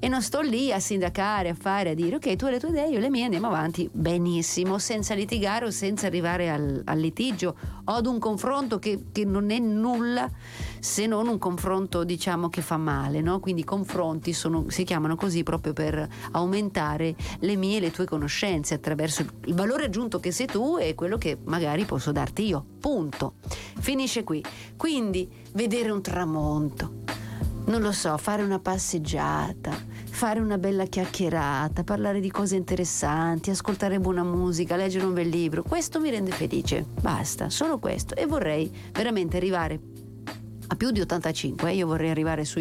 e non sto lì a sindacare, a dire ok, tu hai le tue idee, io le mie, andiamo avanti benissimo, senza litigare o senza arrivare al litigio o ad un confronto che non è nulla se non un confronto, diciamo, che fa male, no? Quindi i confronti si chiamano così proprio per aumentare le mie e le tue conoscenze attraverso il valore aggiunto che sei tu e quello che magari posso darti io, punto, finisce qui. Quindi vedere un tramonto, non lo so, fare una passeggiata, fare una bella chiacchierata, parlare di cose interessanti, ascoltare buona musica, leggere un bel libro, questo mi rende felice, basta, solo questo. E vorrei veramente arrivare a più di 85, io vorrei arrivare sui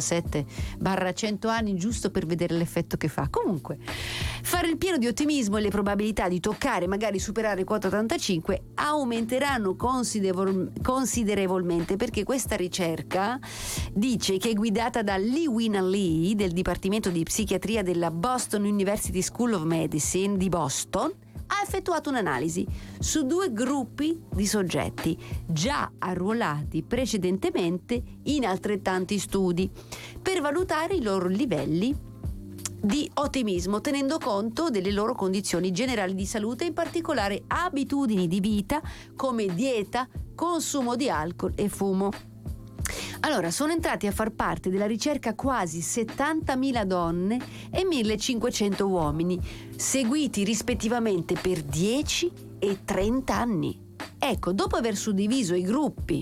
97/100 anni, giusto per vedere l'effetto che fa. Comunque, fare il pieno di ottimismo e le probabilità di toccare, magari superare quota 85, aumenteranno considerevolmente, perché questa ricerca dice che è guidata da Lee-Wina Lee del Dipartimento di Psichiatria della Boston University School of Medicine di Boston. Ha effettuato un'analisi su 2 gruppi di soggetti già arruolati precedentemente in altrettanti studi per valutare i loro livelli di ottimismo, tenendo conto delle loro condizioni generali di salute, in particolare abitudini di vita come dieta, consumo di alcol e fumo. Allora, sono entrati a far parte della ricerca quasi 70.000 donne e 1.500 uomini, seguiti rispettivamente per 10 e 30 anni. Ecco, dopo aver suddiviso i gruppi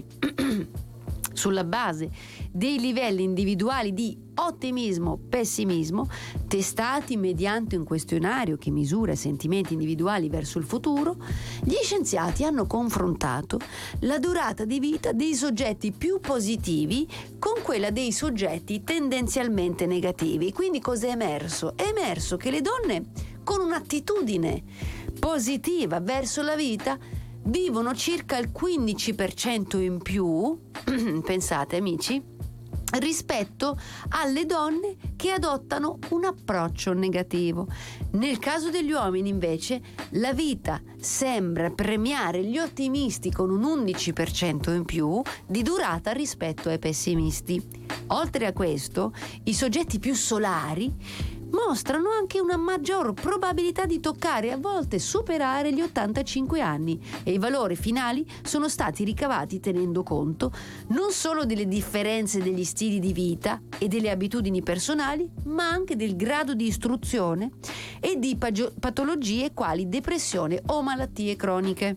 sulla base dei livelli individuali di ottimismo, pessimismo, testati mediante un questionario che misura i sentimenti individuali verso il futuro, gli scienziati hanno confrontato la durata di vita dei soggetti più positivi con quella dei soggetti tendenzialmente negativi. Quindi cosa è emerso? È emerso che le donne con un'attitudine positiva verso la vita vivono circa il 15% in più, pensate amici, rispetto alle donne che adottano un approccio negativo. Nel caso degli uomini invece la vita sembra premiare gli ottimisti con un 11% in più di durata rispetto ai pessimisti. Oltre a questo, i soggetti più solari mostrano anche una maggior probabilità di toccare e a volte superare gli 85 anni, e i valori finali sono stati ricavati tenendo conto non solo delle differenze degli stili di vita e delle abitudini personali, ma anche del grado di istruzione e di patologie quali depressione o malattie croniche.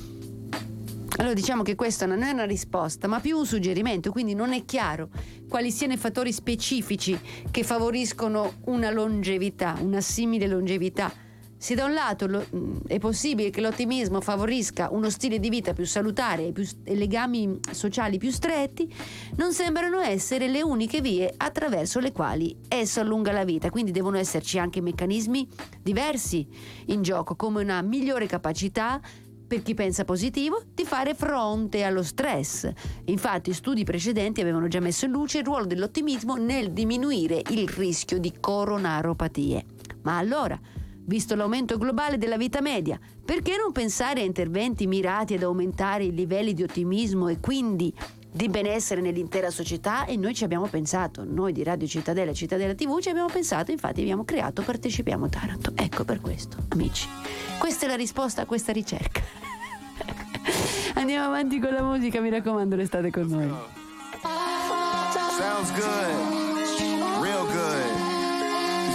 Allora diciamo che questa non è una risposta, ma più un suggerimento, quindi non è chiaro quali siano i fattori specifici che favoriscono una longevità, una simile longevità. Se da un lato è possibile che l'ottimismo favorisca uno stile di vita più salutare e legami sociali più stretti, non sembrano essere le uniche vie attraverso le quali esso allunga la vita. Quindi devono esserci anche meccanismi diversi in gioco, come una migliore capacità per chi pensa positivo di fare fronte allo stress. Infatti studi precedenti avevano già messo in luce il ruolo dell'ottimismo nel diminuire il rischio di coronaropatie. Ma allora, visto l'aumento globale della vita media, perché non pensare a interventi mirati ad aumentare i livelli di ottimismo e quindi di benessere nell'intera società? E noi ci abbiamo pensato, noi di Radio Cittadella, Cittadella TV ci abbiamo pensato, infatti abbiamo creato Partecipiamo Taranto. Ecco, per questo, amici, questa è la risposta a questa ricerca. Andiamo avanti con la musica, mi raccomando, restate con noi. Sounds good.